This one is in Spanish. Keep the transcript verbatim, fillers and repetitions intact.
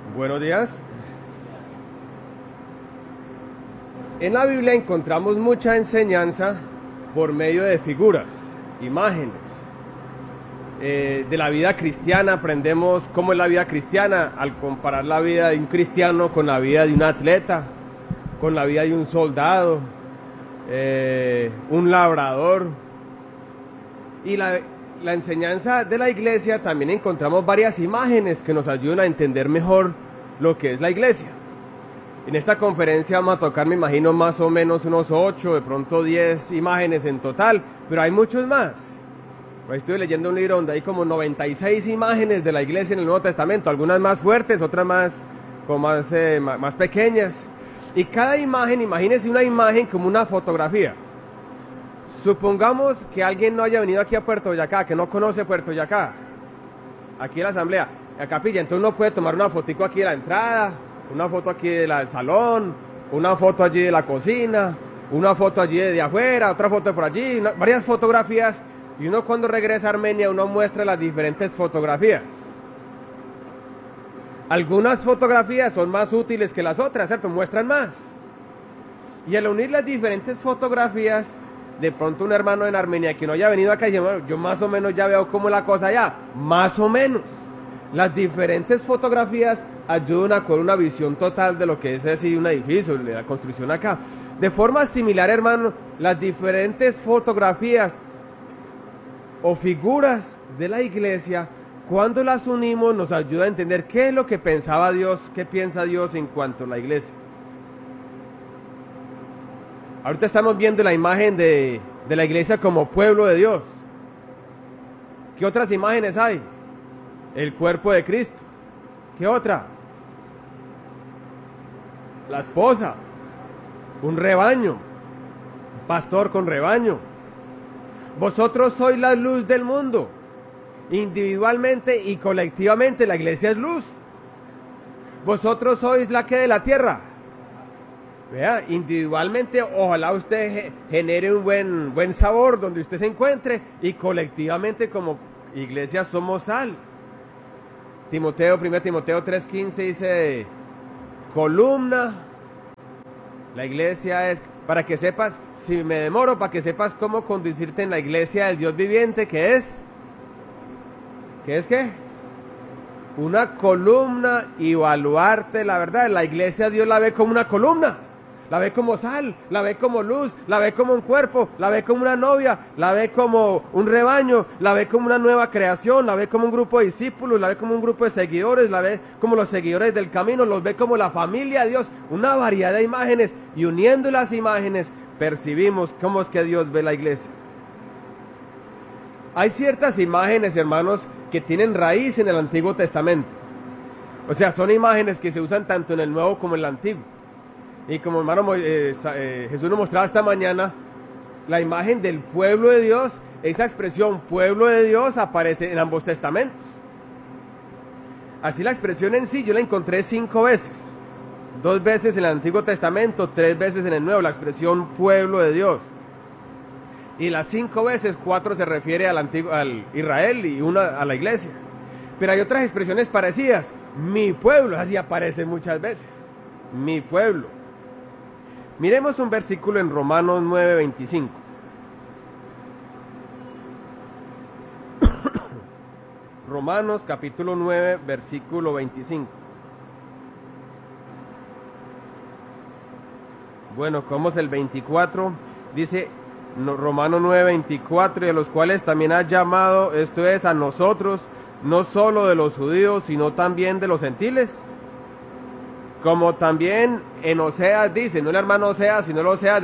Buenos días. En la Biblia encontramos mucha enseñanza por medio de figuras, imágenes. Eh, de la vida cristiana aprendemos cómo es la vida cristiana al comparar la vida de un cristiano con la vida de un atleta, con la vida de un soldado, eh, un labrador. Y la, la enseñanza de la iglesia también encontramos varias imágenes que nos ayudan a entender mejor lo que es la iglesia. En esta conferencia vamos a tocar, me imagino, más o menos unos ocho, de pronto diez imágenes en total, pero hay muchos más. Ahí estoy leyendo un libro donde hay como noventa y seis imágenes de la iglesia en el Nuevo Testamento, algunas más fuertes, otras más, como más, eh, más, más pequeñas. Y cada imagen, imagínense una imagen como una fotografía. Supongamos que alguien no haya venido aquí a Puerto Boyacá, que no conoce Puerto Boyacá, aquí en la asamblea, a capilla, entonces uno puede tomar una fotico aquí de la entrada, una foto aquí de la, del salón, una foto allí de la cocina, una foto allí de, de afuera, otra foto por allí, una, varias fotografías, y uno cuando regresa a Armenia uno muestra las diferentes fotografías. Algunas fotografías son más útiles que las otras, ¿cierto? Muestran más. Y al unir las diferentes fotografías, de pronto un hermano en Armenia que no haya venido acá y dice, bueno, yo más o menos ya veo cómo es la cosa allá, más o menos. Las diferentes fotografías ayudan a con una visión total de lo que es así un edificio, de la construcción acá. De forma similar, hermano, las diferentes fotografías o figuras de la iglesia, cuando las unimos, nos ayuda a entender qué es lo que pensaba Dios, qué piensa Dios en cuanto a la iglesia. Ahorita estamos viendo la imagen de, de la iglesia como pueblo de Dios. ¿Qué otras imágenes hay? El cuerpo de Cristo. ¿Qué otra? La esposa, un rebaño, un pastor con rebaño. Vosotros sois la luz del mundo. Individualmente y colectivamente la iglesia es luz. Vosotros sois la que de la tierra. Vea, individualmente ojalá usted genere un buen, buen sabor donde usted se encuentre, y colectivamente como iglesia somos sal. Timoteo, primero Timoteo tres quince dice, columna, la iglesia es, para que sepas, si me demoro, para que sepas cómo conducirte en la iglesia del Dios viviente, que es, ¿qué es qué? Una columna y baluarte, la verdad, la iglesia Dios la ve como una columna. La ve como sal, la ve como luz, la ve como un cuerpo, la ve como una novia, la ve como un rebaño, la ve como una nueva creación, la ve como un grupo de discípulos, la ve como un grupo de seguidores, la ve como los seguidores del camino, los ve como la familia de Dios, una variedad de imágenes, y uniendo las imágenes percibimos cómo es que Dios ve la iglesia. Hay ciertas imágenes, hermanos, que tienen raíz en el Antiguo Testamento. O sea, son imágenes que se usan tanto en el Nuevo como en el Antiguo. Y como hermano eh, eh, Jesús nos mostraba esta mañana, la imagen del pueblo de Dios, esa expresión pueblo de Dios aparece en ambos testamentos. Así la expresión en sí yo la encontré cinco veces. Dos veces en el Antiguo Testamento, tres veces en el Nuevo, la expresión pueblo de Dios. Y las cinco veces, cuatro se refiere al, antiguo, al Israel y una a la iglesia. Pero hay otras expresiones parecidas. Mi pueblo, así aparece muchas veces. Mi pueblo. Miremos un versículo en Romanos nueve veinticinco. Romanos capítulo nueve, versículo veinticinco. Bueno, ¿cómo es el veinticuatro? Dice no, Romanos nueve veinticuatro, y a los cuales también ha llamado, esto es, a nosotros, no solo de los judíos, sino también de los gentiles. Como también en Oseas dice, no el hermano Oseas, sino el Oseas